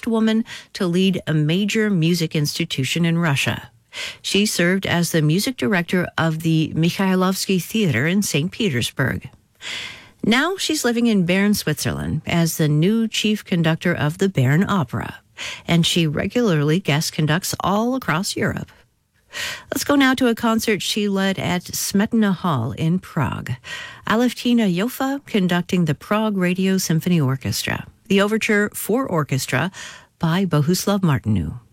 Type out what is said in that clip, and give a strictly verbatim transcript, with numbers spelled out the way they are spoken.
woman to lead a major music institution in Russia. She served as the music director of the Mikhailovsky Theater in Saint Petersburg. Now she's living in Bern, Switzerland, as the new chief conductor of the Bern Opera, and she regularly guest conducts all across Europe. Let's go now to a concert she led at Smetana Hall in Prague. Aleftina Jofa conducting the Prague Radio Symphony Orchestra, the overture for orchestra by Bohuslav Martinu.